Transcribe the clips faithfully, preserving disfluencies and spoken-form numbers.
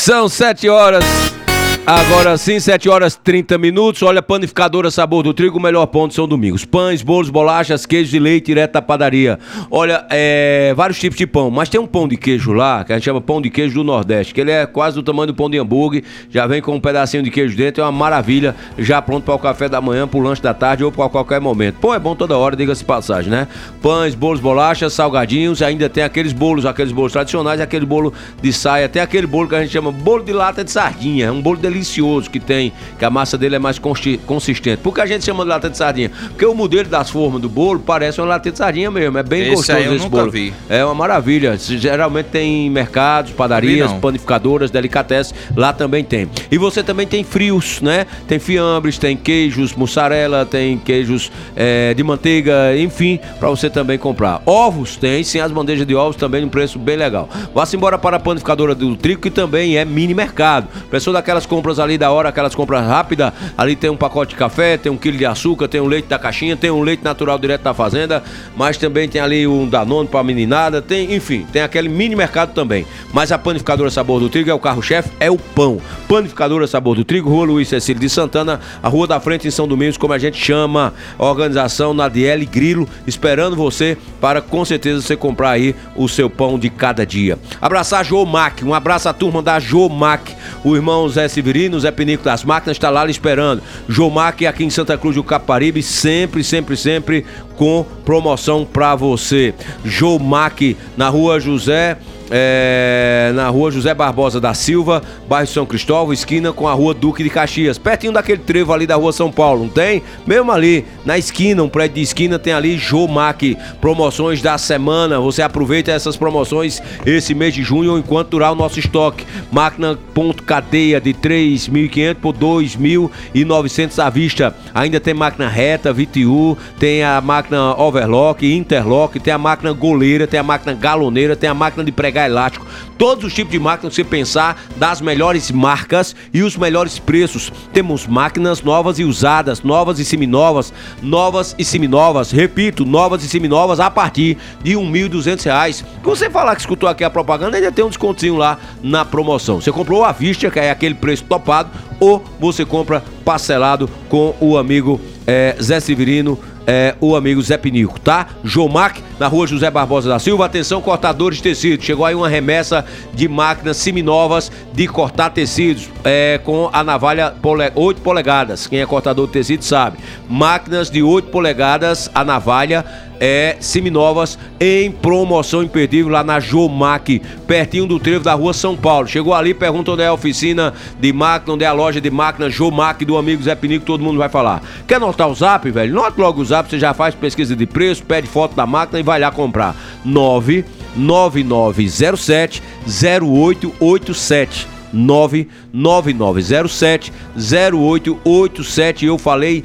São sete horas. Agora sim, sete horas e trinta minutos. Olha, Panificadora Sabor do Trigo, o melhor pão de São Domingos. Pães, bolos, bolachas, queijos de leite direto da padaria. Olha, é, vários tipos de pão, mas tem um pão de queijo lá, que a gente chama pão de queijo do Nordeste, que ele é quase do tamanho do pão de hambúrguer, já vem com um pedacinho de queijo dentro, é uma maravilha, já pronto para o café da manhã, para o lanche da tarde ou para qualquer momento. Pão é bom toda hora, diga-se passagem, né? Pães, bolos, bolachas, salgadinhos, ainda tem aqueles bolos, aqueles bolos tradicionais, aquele bolo de saia, tem aquele bolo que a gente chama bolo de lata de sardinha, é um bolo delicioso que tem, que a massa dele é mais consistente. Por que a gente chama de lata de sardinha? Porque o modelo das formas do bolo parece uma lata de sardinha mesmo, é bem esse gostoso aí eu esse nunca bolo. Vi. É uma maravilha, geralmente tem em mercados, padarias, panificadoras, delicatessen, lá também tem. E você também tem frios, né? Tem fiambres, tem queijos, mussarela, tem queijos é, de manteiga, enfim, para você também comprar. Ovos tem, sim, as bandejas de ovos também num preço bem legal. Vá-se embora para a Panificadora do Trigo, que também é mini mercado. Pessoa daquelas compras ali da hora, aquelas compras rápidas, ali tem um pacote de café, tem um quilo de açúcar, tem um leite da caixinha, tem um leite natural direto da fazenda, mas também tem ali um Danone pra meninada, tem, enfim, tem aquele mini mercado também. Mas a Panificadora Sabor do Trigo é o carro-chefe, é o pão. Panificadora Sabor do Trigo, Rua Luiz Cecílio de Santana, a Rua da Frente em São Domingos, como a gente chama, a organização Nadiele Grilo, esperando você para com certeza você comprar aí o seu pão de cada dia. Abraçar a Jomac, um abraço à turma da Jomac, o irmão Zé Severino, Zé Pinico das Máquinas está lá lhe esperando. Jomac aqui em Santa Cruz do Caparibe, sempre, sempre, sempre com promoção para você. Jomac na Rua José É, na Rua José Barbosa da Silva, bairro São Cristóvão, esquina com a Rua Duque de Caxias, pertinho daquele trevo ali da Rua São Paulo, não tem? Mesmo ali, na esquina, um prédio de esquina, tem ali Jomac, promoções da semana, você aproveita essas promoções esse mês de junho, enquanto durar o nosso estoque. Máquina ponto cadeia de três mil e quinhentos por dois mil e novecentos à vista, ainda tem máquina reta, V T U, tem a máquina overlock, interlock, tem a máquina goleira, tem a máquina galoneira, tem a máquina de pregar elástico, todos os tipos de máquinas que você pensar, das melhores marcas e os melhores preços. Temos máquinas novas e usadas, novas e seminovas, novas e seminovas, repito, novas e seminovas a partir de mil e duzentos reais. Se você falar que escutou aqui a propaganda, ainda tem um descontinho lá na promoção. Você comprou à vista, que é aquele preço topado, ou você compra parcelado com o amigo é, Zé Severino, É, o amigo Zé Pinico, tá? Jomac, na Rua José Barbosa da Silva. Atenção, cortadores de tecido. Chegou aí uma remessa de máquinas seminovas de cortar tecidos, é, com a navalha pole... oito polegadas. Quem é cortador de tecido sabe. Máquinas de oito polegadas, a navalha é seminovas em promoção imperdível lá na Jomac, pertinho do trevo da Rua São Paulo. Chegou ali, pergunta onde é a oficina de máquina, onde é a loja de máquina Jomac do amigo Zé Pinico, todo mundo vai falar. Quer anotar o zap, velho? Note logo o zap, você já faz pesquisa de preço, pede foto da máquina e vai lá comprar. nove nove nove zero sete zero oito oito sete nove nove nove zero sete zero oito oito sete. Eu falei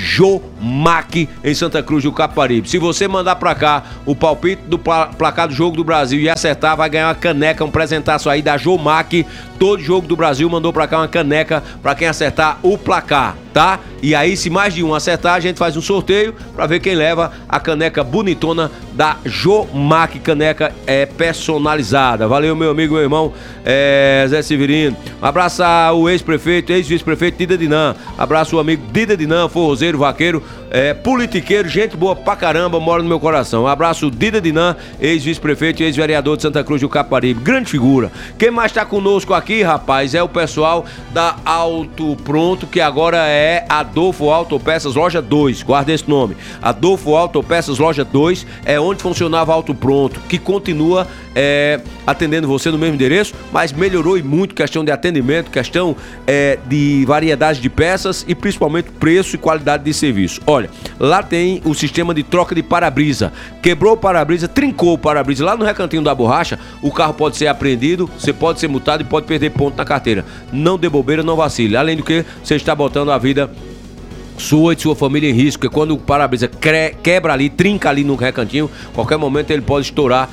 Jomac em Santa Cruz do Caparibe. Se você mandar pra cá o palpite do placar do Jogo do Brasil e acertar, vai ganhar uma caneca, um presentaço aí da Jomac. Todo Jogo do Brasil mandou pra cá uma caneca pra quem acertar o placar, tá? E aí, se mais de um acertar, a gente faz um sorteio pra ver quem leva a caneca bonitona da Jomac, caneca é personalizada. Valeu, meu amigo, meu irmão é, Zé Severino. Abraço ao ex-prefeito, ex-vice-prefeito Dida Dinan. Abraço o amigo Dida Dinan, forrozeiro, vaqueiro, é, politiqueiro, gente boa pra caramba, mora no meu coração. Abraço Dida Dinan, ex-vice-prefeito e ex-vereador de Santa Cruz do Caparibe. Grande figura. Quem mais tá conosco aqui, rapaz, é o pessoal da Auto Pronto, que agora é Adolfo Autopeças Loja dois. Guarda esse nome. Adolfo Autopeças Loja dois é onde funcionava Auto Pronto, que continua é, atendendo você no mesmo endereço, mas melhorou e muito questão de atendimento, questão é, de variedade de peças e principalmente preço e qualidade de serviço. Olha, lá tem o sistema de troca de para-brisa. Quebrou o para-brisa, trincou o para-brisa lá no recantinho da borracha, o carro pode ser apreendido, você pode ser multado e pode perder ponto na carteira. Não dê bobeira, não vacile. Além do que, você está botando a vida sua e de sua família em risco, porque quando o para-brisa quebra ali, trinca ali no recantinho, qualquer momento ele pode estourar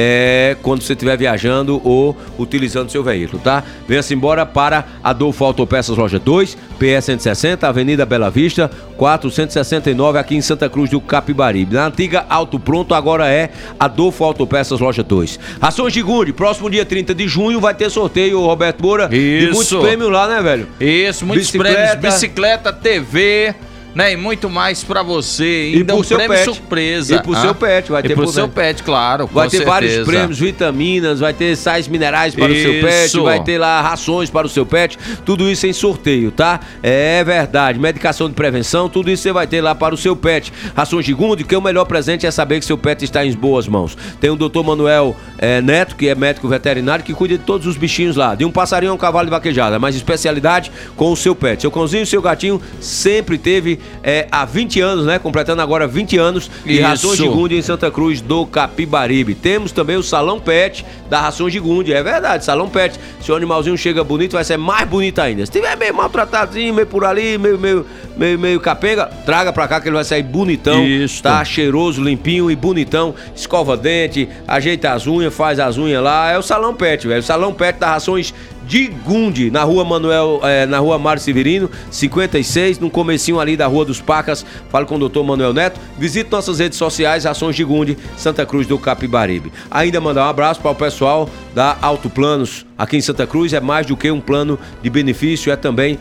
é, quando você estiver viajando ou utilizando seu veículo, tá? Venha-se embora para Adolfo Autopeças Loja dois, P S cento e sessenta, Avenida Bela Vista, quatrocentos e sessenta e nove, aqui em Santa Cruz do Capibaribe. Na antiga Auto Pronto, agora é Adolfo Autopeças Loja dois. Rações de Gunde, próximo dia trinta de junho vai ter sorteio, Roberto Moura, Isso. de muitos prêmios lá, né, velho? Isso, muitos Bicicleta. prêmios, bicicleta, T V, né, e muito mais pra você. E ainda pro um seu prêmio pet. surpresa. E pro ah? seu pet, vai e ter pro por seu dentro. pet, claro, Vai com ter certeza. vários prêmios, vitaminas, vai ter sais minerais para Isso. o seu pet, vai ter lá rações para o seu pet, tudo isso em sorteio, tá? É verdade, medicação de prevenção, tudo isso você vai ter lá para o seu pet. Rações de Gunde, que o melhor presente é saber que seu pet está em boas mãos. Tem o doutor Manuel é, Neto, que é médico veterinário, que cuida de todos os bichinhos lá, de um passarinho a um cavalo de vaquejada, mas especialidade com o seu pet. Seu cãozinho e seu gatinho sempre teve é, há vinte anos, né? Completando agora vinte anos de Isso. Rações de Gunde em Santa Cruz do Capibaribe. Temos também o Salão Pet da Rações de Gunde, é verdade, Salão Pet. Se o animalzinho chega bonito, vai ser mais bonito ainda. Se tiver meio maltratadinho, meio por ali, meio, meio, meio, meio capenga, traga pra cá que ele vai sair bonitão, Isso. tá? Cheiroso, limpinho e bonitão. Escova dente, ajeita as unhas, faz as unhas lá. É o Salão Pet, velho. Salão Pet da Rações de Gunde, na rua Manuel, é, na rua Mário Severino, cinquenta e seis, no comecinho ali da Rua dos Pacas. Fale com o doutor Manuel Neto. Visite nossas redes sociais, Rações de Gunde, Santa Cruz do Capibaribe. Ainda mandar um abraço para o pessoal da Auto Planos, aqui em Santa Cruz. É mais do que um plano de benefício, é também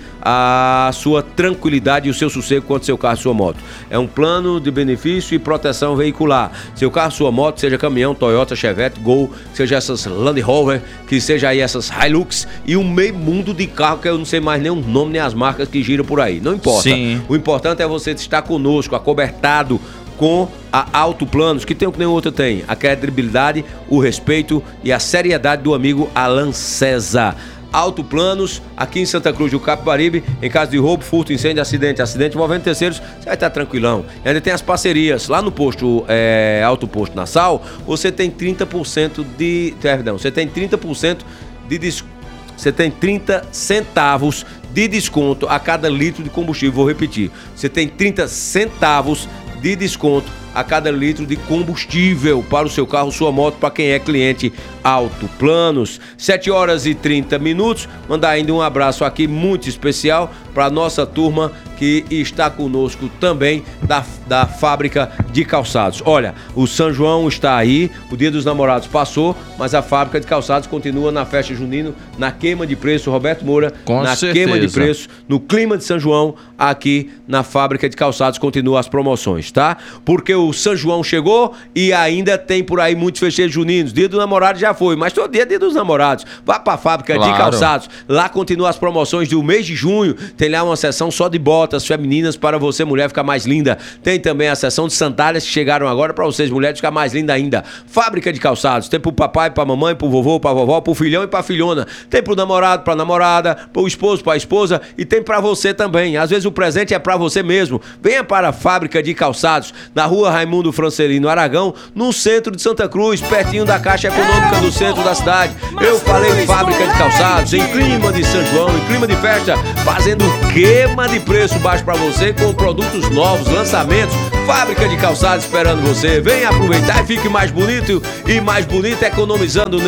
a sua tranquilidade e o seu sossego quanto seu carro e sua moto. É um plano de benefício e proteção veicular. Seu carro, sua moto, seja caminhão, Toyota, Chevette, Gol, seja essas Land Rover, que seja aí essas Hilux e um meio mundo de carro que eu não sei mais nem o nome nem as marcas que giram por aí. Não importa. Sim. O importante é você estar conosco, acobertado com a Auto Planos, que tem o que nenhum outro tem. A credibilidade, o respeito e a seriedade do amigo Alan César. Auto Planos, aqui em Santa Cruz do Capibaribe, em caso de roubo, furto, incêndio, acidente, acidente envolvendo terceiros, você vai estar tranquilão. E ainda tem as parcerias, lá no posto, é, Auto Posto Nassau, você tem trinta por cento de, perdão, você tem trinta por cento de desconto. Você tem trinta centavos de desconto a cada litro de combustível. Vou repetir. Você tem trinta centavos de desconto a cada litro de combustível para o seu carro, sua moto, para quem é cliente Auto Planos. sete horas e trinta minutos. Mandar ainda um abraço aqui muito especial para a nossa turma que está conosco também da, da fábrica de calçados. Olha, o São João está aí, o Dia dos Namorados passou, mas a fábrica de calçados continua na festa junina, na queima de preço, Roberto Moura, Com na certeza. queima de preço, no clima de São João, aqui na fábrica de calçados continua as promoções, tá? Porque o São João chegou e ainda tem por aí muitos festejos juninos. Dia do namorado já foi, mas todo dia é Dia dos Namorados. Vá pra fábrica Claro. de calçados, lá continua as promoções do mês de junho, tem lá uma seção só de botas femininas para você, mulher, ficar mais linda. Tem também a seção de sandálias que chegaram agora para vocês, mulheres, ficar mais linda ainda. Fábrica de calçados, tem pro papai, pra mamãe, pro vovô, pra vovó, pro filhão e pra filhona. Tem pro namorado, pra namorada, pro esposo, pra esposa e tem pra você também. Às vezes o presente é pra você mesmo. Venha para a Fábrica de Calçados, na rua Raimundo Francelino Aragão, no centro de Santa Cruz, pertinho da Caixa Econômica do centro da cidade. Eu falei Fábrica de Calçados, em clima de São João, em clima de festa, fazendo queima de preço baixo pra você, com produtos novos, lançamentos. Fábrica de Calçados esperando você. Venha aproveitar e fique mais bonito e mais bonito, economizando